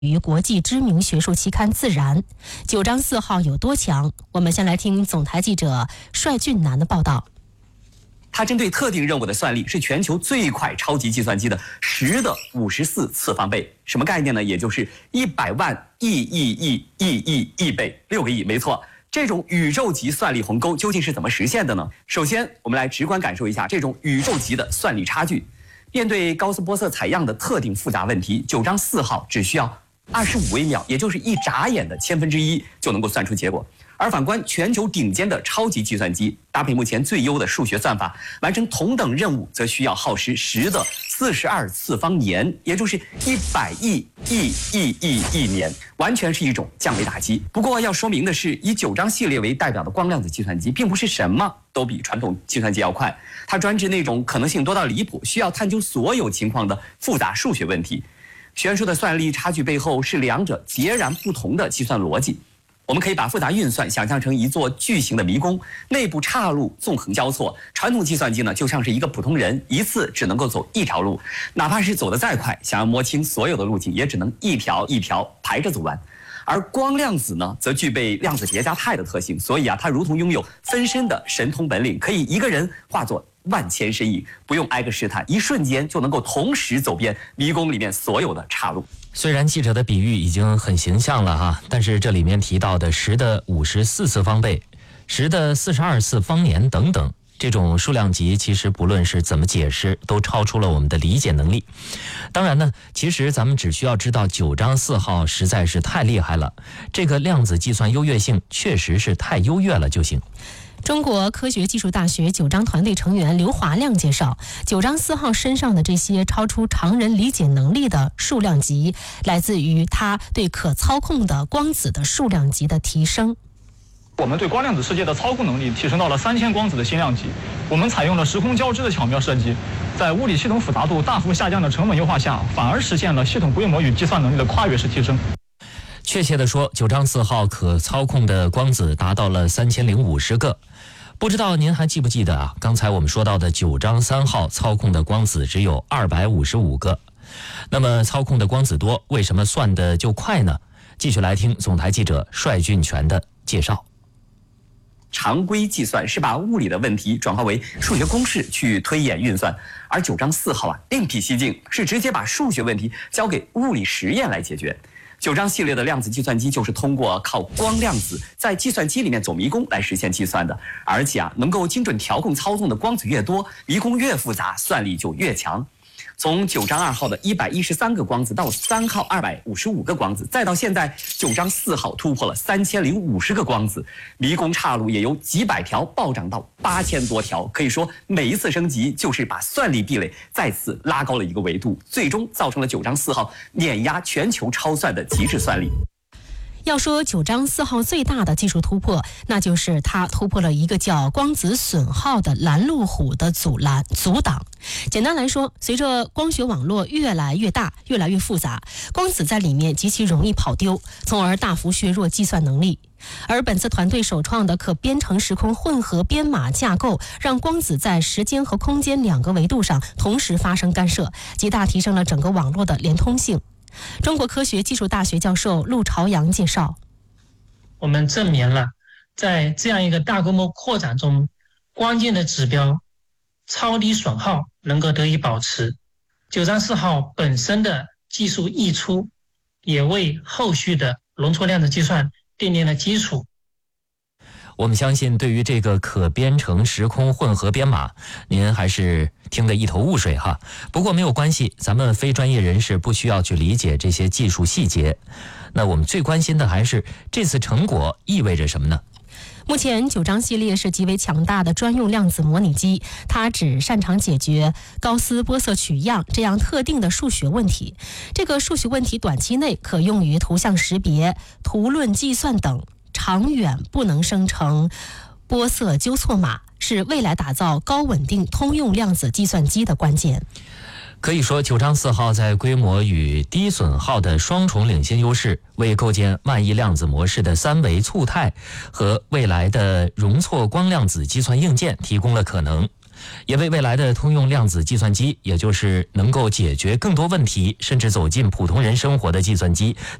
于国际知名学术期刊《自然》。九章4号有多强？我们先来听总台记者帅俊南的报道。 它针对特定任务的算力是全球最快超级计算机的10的54次方倍。什么概念呢？也就是100万亿倍，6个亿，没错。这种宇宙级算力鸿沟究竟是怎么实现的呢？首先，我们来直观感受一下这种宇宙级的算力差距。面对高斯波色采样的特定复杂问题，九章4号只需要25微秒，也就是一眨眼的1/1000就能够算出结果。而反观全球顶尖的超级计算机，搭配目前最优的数学算法，完成同等任务则需要耗时10的42次方年，也就是100亿年，完全是一种降维打击。不过要说明的是，以九章系列为代表的光量子计算机，并不是什么都比传统计算机要快，它专治那种可能性多到离谱，需要探究所有情况的复杂数学问题。悬殊的算力差距背后是两者截然不同的计算逻辑。我们可以把复杂运算想象成一座巨型的迷宫，内部岔路纵横交错。传统计算机呢，就像是一个普通人，一次只能够走一条路，哪怕是走得再快，想要摸清所有的路径，也只能一条一条排着走完。而光量子呢，则具备量子叠加态的特性，所以它如同拥有分身的神通本领，可以一个人化作万千身影，不用挨个试探，一瞬间就能够同时走遍迷宫里面所有的岔路。 虽然记者的比喻已经很形象了哈，但是这里面提到的10的54次方倍、10的42次方年等等，这种数量级其实不论是怎么解释，都超出了我们的理解能力。当然呢，其实咱们只需要知道九章4号实在是太厉害了，这个量子计算优越性确实是太优越了就行。 中国科学技术大学九章团队成员刘华亮介绍，九章4号身上的这些超出常人理解能力的数量级，来自于它对可操控的光子的数量级的提升。 我们对光量子世界的操控能力提升到了3000光子的新量级。我们采用了时空交织的巧妙设计，在物理系统复杂度大幅下降的成本优化下，反而实现了系统规模与计算能力的跨越式提升。 确切地说，九章4号可操控的光子达到了3050个。不知道您还记不记得啊？刚才我们说到的九章3号操控的光子只有255个。那么操控的光子多，为什么算的就快呢？继续来听总台记者帅俊全的介绍。 常规计算是把物理的问题转化为数学公式去推演运算，而九章4号另辟蹊径，是直接把数学问题交给物理实验来解决。九章系列的量子计算机就是通过靠光量子在计算机里面走迷宫来实现计算的，而且能够精准调控操纵的光子越多，迷宫越复杂，算力就越强。从九章2号的113个光子到3号255个光子，再到现在九章4号突破了3050个光子，迷宫岔路也由几百条暴涨到8000多条。可以说每一次升级就是把算力壁垒再次拉高了一个维度，最终造成了九章4号碾压全球超算的极致算力。 要说九章4号最大的技术突破，那就是它突破了一个叫光子损耗的拦路虎的阻挡。简单来说，随着光学网络越来越大、越来越复杂，光子在里面极其容易跑丢，从而大幅削弱计算能力。而本次团队首创的可编程时空混合编码架构，让光子在时间和空间2个维度上同时发生干涉，极大提升了整个网络的连通性。中国科学技术大学教授陆朝阳介绍， 我们证明了在这样一个大规模扩展中，关键的指标超低损耗能够得以保持。九章4号本身的技术溢出，也为后续的容错量子计算奠定了基础。 我们相信，对于这个可编程时空混合编码，您还是听得一头雾水哈。不过没有关系，咱们非专业人士不需要去理解这些技术细节。那我们最关心的还是这次成果意味着什么呢？ 目前九章系列是极为强大的专用量子模拟机，它只擅长解决高斯波色取样这样特定的数学问题。这个数学问题短期内可用于图像识别、图论计算等，长远不能生成波色纠错码，是未来打造高稳定通用量子计算机的关键。 可以说，九章4号在规模与低损耗的双重领先优势，为构建万亿量子模式的3维簇态和未来的容错光量子计算硬件提供了可能。 也为未来的通用量子计算机，也就是能够解决更多问题，甚至走进普通人生活的计算机